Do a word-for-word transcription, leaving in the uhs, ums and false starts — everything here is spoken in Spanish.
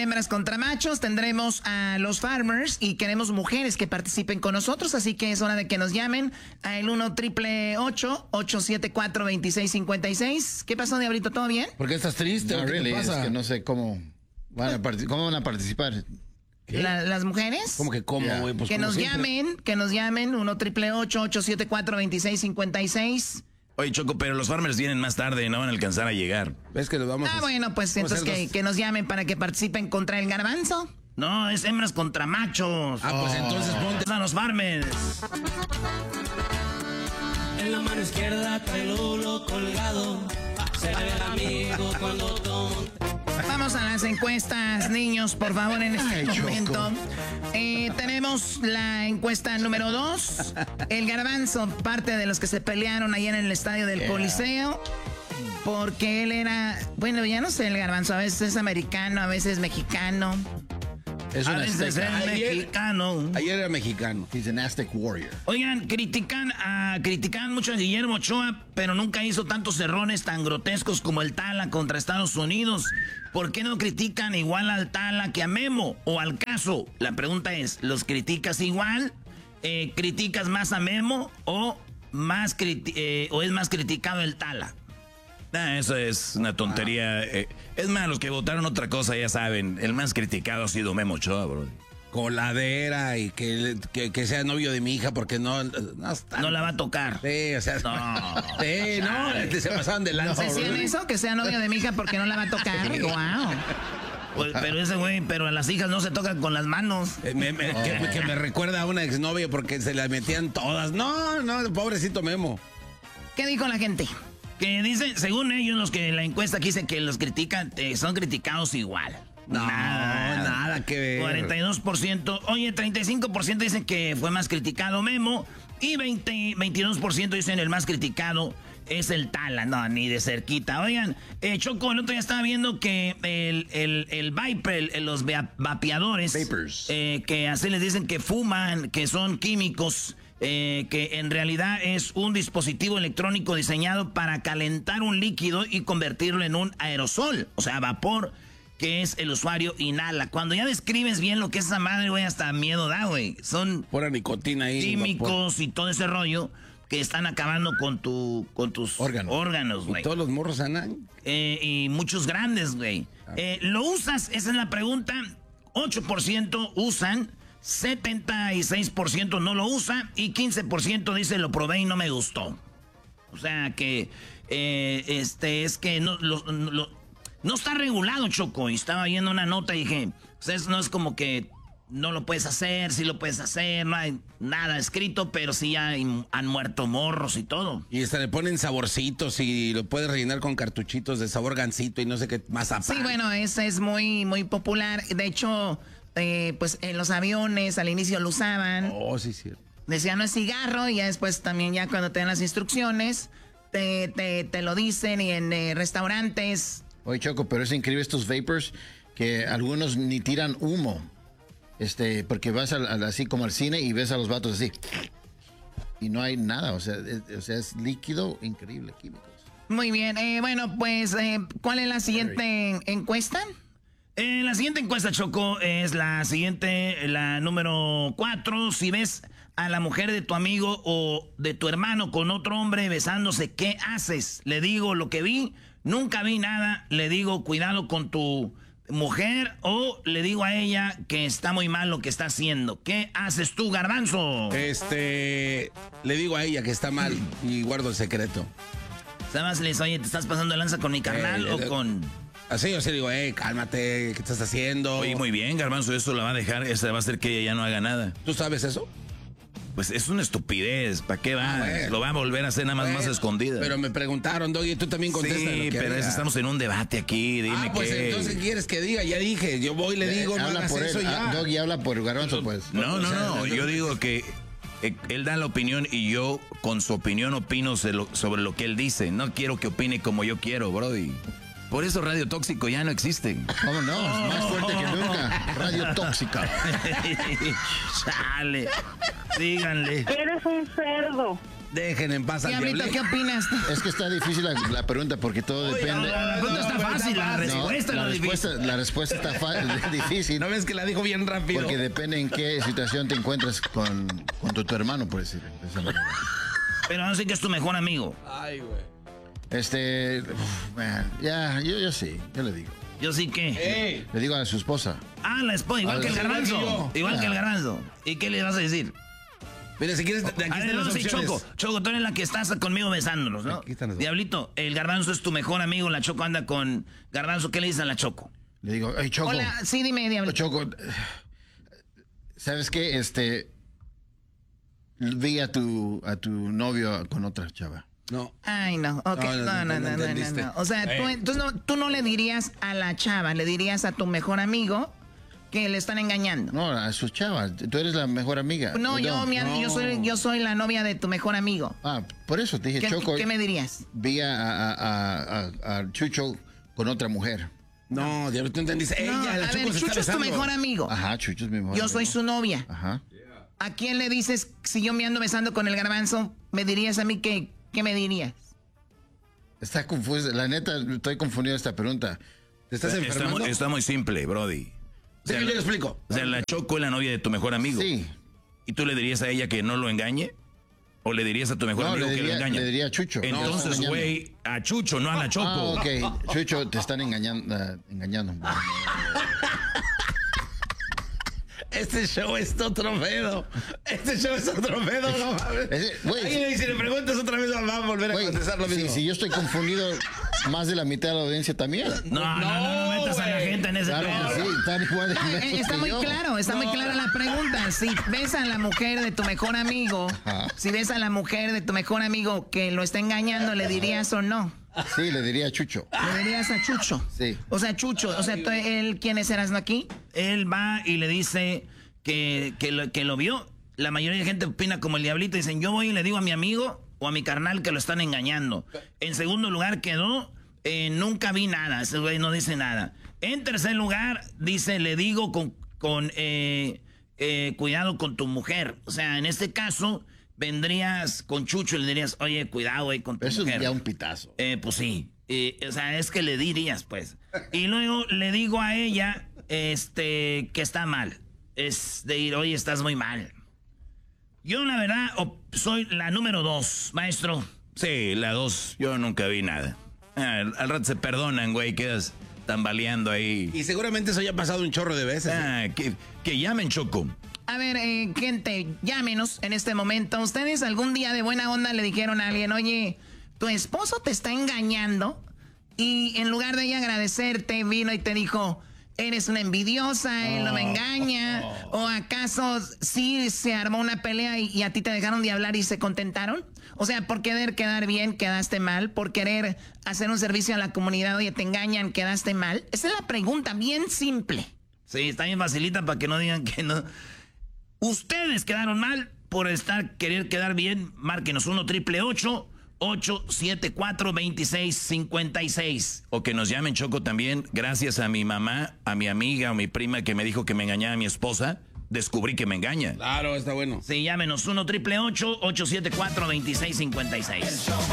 hembras contra machos, tendremos a los farmers y queremos mujeres que participen con nosotros, así que es hora de que nos llamen al uno triple ocho ocho siete cuatro dos seis cinco seis. ¿Qué pasó, Diablito? ¿Todo bien? ¿Por qué estás triste? No, ¿Qué really, te pasa? es que no sé cómo van a, partic- cómo van a participar. La, ¿Las mujeres? ¿Cómo que cómo, güey? Yeah. Pues que como nos siempre. llamen, que nos llamen, uno triple ocho ocho siete cuatro dos seis cinco seis. Oye, Choco, pero los farmers vienen más tarde, no van a alcanzar a llegar. Es que los vamos Ah, a... bueno, pues vamos a entonces hacer que, dos- que nos llamen para que participen contra el garbanzo. No, es hembras contra machos. Ah, pues entonces ponte... A los farmers. En la mano izquierda trae el hulo colgado. Se ve el amigo cuando toma. Vamos a las encuestas, niños, por favor, en este Ay, Choco. momento. Eh, tenemos la encuesta número dos. El garbanzo, parte de los que se pelearon ayer en el estadio del Coliseo. Porque él era, bueno, ya no sé, el garbanzo, a veces es americano, a veces mexicano. Es A una veces es azteca. Ayer, mexicano. ayer era mexicano. He's an Aztec warrior. Oigan, critican a, critican mucho a Guillermo Ochoa, pero nunca hizo tantos errores tan grotescos como el Tala contra Estados Unidos. ¿Por qué no critican igual al Tala que a Memo o al Caso? La pregunta es, ¿los criticas igual? Eh, ¿Criticas más a Memo o, más criti- eh, o es más criticado el Tala? Ah, eso es una tontería. Eh, es más, los que votaron otra cosa ya saben, el más criticado ha sido Memo Ochoa, bro. Coladera y que, que, que sea novio de mi hija porque no... No, está- No la va a tocar. Sí, o sea... No. Sí, no, se pasaban de lanza. ¿Decían eso? Que sea novio de mi hija porque no la va a tocar. Wow. Pues, pero ese güey, pero a las hijas no se tocan con las manos. Eh, me- me- que, que me recuerda a una exnovia porque se la metían todas. No, no, pobrecito Memo. ¿Qué dijo la gente? Que dice, según ellos, los que la encuesta aquí dicen que los critican, eh, son criticados igual. No, nada que ver. cuarenta y dos por ciento, oye, treinta y cinco por ciento dicen que fue más criticado Memo y veinte, veintidós por ciento dicen el más criticado es el Tala. No, ni de cerquita. Oigan, eh, Choco, el otro día estaba viendo que el, el, el Viper, el- los vea- vapeadores, Vapors. eh, que así les dicen que fuman, que son químicos, eh, que en realidad es un dispositivo electrónico diseñado para calentar un líquido y convertirlo en un aerosol, o sea, vapor, que es el usuario inhala. Cuando ya describes bien lo que es esa madre, güey, hasta miedo da, güey. Son Pura nicotina ahí. químicos y todo ese rollo que están acabando con tu con tus Órganos. órganos, Y güey. todos los morros andan. Eh, y muchos grandes, güey. Eh, ¿Lo usas? Esa es la pregunta. ocho por ciento usan, setenta y seis por ciento no lo usa y quince por ciento dice lo probé y no me gustó. O sea que eh, este es que no, lo- lo- no está regulado, Choco. Y estaba viendo una nota y dije, o sea, eso no es como que no lo puedes hacer, sí lo puedes hacer, no hay nada escrito, pero sí ya hay- han muerto morros y todo. Y hasta le ponen saborcitos y lo puedes rellenar con cartuchitos de sabor gansito y no sé qué más aparte. Sí, bueno, ese es muy, muy popular. De hecho, eh, pues en los aviones al inicio lo usaban. Oh, sí, sí. Decían no es cigarro y ya después también ya cuando te dan las instrucciones te, te, te lo dicen y en eh, restaurantes. Oye, Choco, pero es increíble estos vapors que algunos ni tiran humo. Este, porque vas al- al- así como al cine y ves a los vatos así. Y no hay nada, o sea, es, o sea, es líquido increíble, químicos. Muy bien, eh, bueno, pues, eh, ¿cuál es la siguiente encuesta? Eh, la siguiente encuesta, Choco, es la siguiente, la número cuatro. Si ves a la mujer de tu amigo o de tu hermano con otro hombre besándose, ¿qué haces? Le digo lo que vi, nunca vi nada. Le digo, cuidado con tu mujer, o le digo a ella que está muy mal lo que está haciendo. ¿Qué haces tú, Garbanzo? Este, le digo a ella que está mal y guardo el secreto. ¿Sabes? Le dices, oye, ¿te estás pasando de lanza con mi carnal Eh, o eh, con...? Así yo sí digo, eh, cálmate, ¿qué estás haciendo? Oye, muy bien, Garbanzo, eso la va a dejar, eso va a hacer que ella ya no haga nada. ¿Tú sabes eso? Pues es una estupidez, ¿para qué va? Ah, bueno. Lo va a volver a hacer nada más Bueno, más escondida. Pero me preguntaron, Doggy, tú también contestas. Sí, pero es- estamos en un debate aquí, dime Ah, pues qué. entonces quieres que diga, ya dije, yo voy y le digo, Eh, no habla hagas por eso él, ya. ah, Doggy habla por Garbanzo, pues. No, no, O sea, no, no, yo no. digo que eh, él da la opinión y yo con su opinión opino se lo- sobre lo que él dice. No quiero que opine como yo quiero, brody. Por eso Radio Tóxico ya no existe. ¿Cómo no? Es más fuerte que nunca. Radio tóxica. Chale. Díganle. Eres un cerdo. Dejen en paz al Diablito, diablito. ¿qué opinas? Es que está difícil la, la pregunta porque todo Oye, depende. la pregunta está fácil, la No, respuesta. esto es la lo respuesta, difícil. la respuesta está fa- difícil. ¿No ves que la dijo bien rápido? Porque depende en qué situación te encuentres con, con tu, tu hermano, por decir. de esa manera. Pero no sé que es tu mejor amigo. Ay, güey. Este, uf, man, ya, yo, yo sí, yo le digo. Yo sí que. ¡Ey! Le digo a su esposa. Ah, la esposa, igual Ah, que el sí, igual que garbanzo. yo. Igual que el Ah. garbanzo. ¿Y qué le vas a decir? Mira, si quieres, de aquí A ver, están no, las sí, opciones. Choco. Choco, tú eres la que estás conmigo besándonos, ¿no? Aquí están las dos. Diablito, el garbanzo es tu mejor amigo, la Choco anda con garbanzo. ¿Qué le dices a la Choco? Le digo, hey, Choco. Hola, sí, dime, Diablo. Choco, ¿sabes qué? Este, vi a tu, a tu novio con otra chava. No. Ay, no, ok, No, no, no, no, no, no, no no, no, entendiste. no. O sea, tú, entonces no, tú no le dirías a la chava, le dirías a tu mejor amigo que le están engañando. No, a su chava. Tú eres la mejor amiga. No, ¿O yo, mi, no. yo, soy, yo soy la novia de tu mejor amigo. Ah, por eso te dije, ¿Qué, Choco. ¿qué me dirías? Vi a, a, a, a- a Chucho con otra mujer. No, diablo, tú entendiste. No, Ella, la a Choco ver, se Chucho está es tu besando. mejor amigo. Ajá, Chucho es mi mejor Yo soy amigo. su novia. Ajá. ¿A quién le dices, si yo me ando besando con el garbanzo, me dirías a mí que, qué me dirías? Está confuso. La neta, estoy confundido esta pregunta. ¿Te estás Está enfermando? muy, está muy simple, Brody. O sea, Sí, yo le explico. o sea, la Choco es la novia de tu mejor amigo. Sí. ¿Y tú le dirías a ella que no lo engañe? ¿O le dirías a tu mejor No, amigo le que lo diría, engañe? le diría a Chucho. No, Entonces, está güey, a Chucho, no a la Choco. Ah, ok. Chucho, te están engañando. ah, engañando. Este show es otro pedo. Este show es otro pedo, no mames. Ese- güey, Ay, y si le preguntas otra vez, va a volver a Güey, contestar lo si, mismo. si yo estoy confundido, más de la mitad de la audiencia también. No, no, no, no, No, metas a la güey. gente en ese Claro pedo. que sí, están igual de Eh, mensos está que muy yo. claro, está muy clara la pregunta. Si ves a la mujer de tu mejor amigo, Ajá. si ves a la mujer de tu mejor amigo que lo está engañando, ¿le dirías o no? Sí, le diría a Chucho. ¿Le dirías a Chucho? Sí. O sea, Chucho, o sea, tú- él, ¿quiénes eras no aquí? Él va y le dice que, que, lo, que lo vio. La mayoría de gente opina como el diablito. Dicen, yo voy y le digo a mi amigo o a mi carnal que lo están engañando. En segundo lugar quedó, eh, nunca vi nada. Ese güey no dice nada. En tercer lugar, dice, le digo con, con eh, eh, cuidado con tu mujer. O sea, en este caso, vendrías con Chucho y le dirías, oye, cuidado, güey, con tu Eso mujer. es ya un pitazo. Eh, pues sí. Eh, o sea, es que le dirías, pues. Y luego le digo a ella, este, que está mal. Es de ir, oye, estás muy mal. Yo, la verdad, op- soy la número dos, maestro. Sí, la dos. Yo nunca vi nada. Ah, al, al rato se perdonan, güey, quedas tambaleando ahí. Y seguramente eso ya ha pasado un chorro de veces. Ah, que, que llamen, Choco. A ver, eh, gente, llámenos en este momento. ¿Ustedes algún día de buena onda le dijeron a alguien, oye, tu esposo te está engañando? Y en lugar de ella agradecerte, vino y te dijo, eres una envidiosa, él no me engaña. ¿O acaso sí se armó una pelea y, y a ti te dejaron de hablar y se contentaron? O sea, por querer quedar bien, quedaste mal. Por querer hacer un servicio a la comunidad, oye, te engañan, quedaste mal. Esa es la pregunta, bien simple. Sí, está bien facilita para que no digan que no. Ustedes quedaron mal por estar querer quedar bien. Márquenos uno triple ocho ocho siete cuatro dos seis cinco seis. O que nos llamen, Choco, también. Gracias a mi mamá, a mi amiga o mi prima que me dijo que me engañaba a mi esposa, descubrí que me engaña. Claro, está bueno. Sí, llámenos uno triple ocho ocho siete cuatro dos seis cinco seis.